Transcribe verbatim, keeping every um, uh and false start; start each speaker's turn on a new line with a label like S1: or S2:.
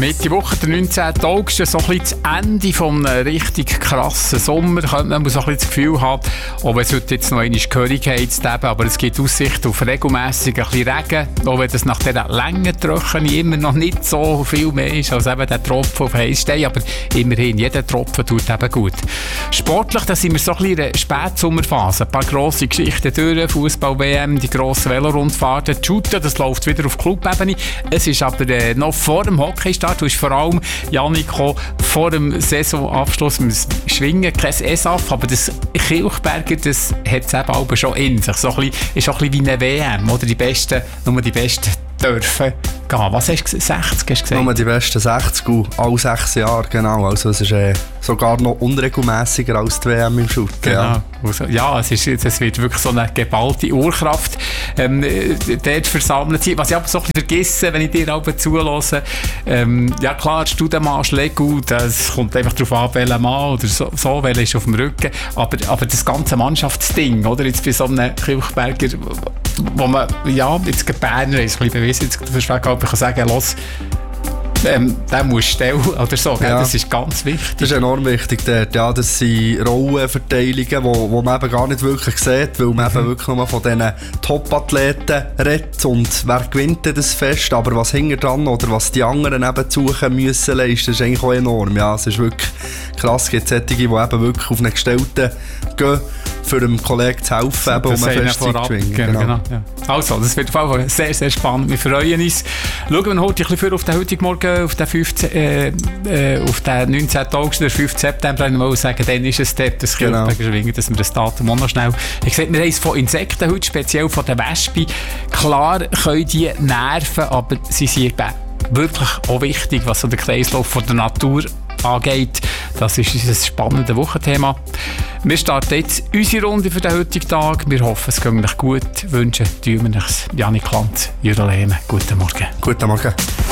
S1: Mitte Woche, der neunzehnten August, so ein bisschen das Ende von einem richtig krassen Sommer. Man muss so ein bisschen das Gefühl haben, auch wenn es heute jetzt noch einmal gehörig heizt, aber es gibt Aussicht auf regelmässig ein bisschen Regen, auch wenn das nach dieser langen Trocken immer noch nicht so viel mehr ist als eben der Tropfen auf Heißstein, aber immerhin, jeder Tropfen tut eben gut. Sportlich, da sind wir so ein bisschen in der Spätsommerphase. Ein paar grosse Geschichten durch, Fußball-W M, die grossen Velorundfahrten, die Shooten, das läuft wieder auf Clubebene. Es ist aber äh, noch vor dem Hockeystart, du hast vor allem, Janiko, vor dem Saisonabschluss mit dem Schwingen, kein E S A F, aber das Kilchberger, das hat es eben auch schon in sich. So ein bisschen, ist auch ein bisschen wie eine W M, oder? Die Besten, nur die Besten dürfen gehen. Was hast du gesagt? sechzig hast du gesagt?
S2: Nur die besten sechzig und alle sechs Jahre, genau. Also es ist äh, sogar noch unregelmäßiger als die W M im Shooten.
S1: Genau.
S2: Ja,
S1: also, ja es, ist, es wird wirklich so eine geballte Urkraft ähm, dort versammelt sein. Was ich aber so ein bisschen vergesse, wenn ich dir auch zuhöre, ähm, ja klar, Studenmarsch, Legu, das kommt einfach darauf an, welcher Mann oder so, so welcher ist auf dem Rücken. Aber, aber das ganze Mannschaftsding, oder? Jetzt bei so einem Kilchberger, wo man, ja, jetzt der Berner ist ein bisschen bewiesen, jetzt kann ich sagen, los, ähm, den musst du stellen oder so, ja. Das ist ganz wichtig. Das
S2: ist enorm wichtig dort, ja, das sind Rollenverteilungen, die wo, wo man eben gar nicht wirklich sieht, weil man mhm. eben wirklich nur von diesen Top-Athleten redet und wer gewinnt das Fest, aber was hinter dran oder was die anderen eben suchen müssen leisten, das ist eigentlich auch enorm, ja, es ist wirklich krass, es gibt solche, die eben wirklich auf einen Gestellten gehen, für einem Kollegen zu helfen, eben, um eine Festzeit zu schwingen.
S1: Genau. Genau, ja. Also, das wird auf jeden Fall sehr, sehr spannend. Wir freuen uns. Schauen wir heute ein bisschen auf den heutigen Morgen, auf den, fünfzehnten, äh, auf den neunzehnten August, den fünften September, ich mal sagen, dann ist es dort, das Kilchberger genau. Schwingen, dass wir das Datum auch noch schnell... Ich sehe, wir haben es von Insekten heute, speziell von den Wespen. Klar können die nerven, aber sie sind wirklich auch wichtig, was so den Kreislauf von der Natur angeht. Das ist unser spannendes Wochenthema. Wir starten jetzt unsere Runde für den heutigen Tag. Wir hoffen, es geht euch gut. Wünschen tun wir euch Janik Lanz, Jürgen Lehmann. Guten Morgen.
S2: Guten Morgen.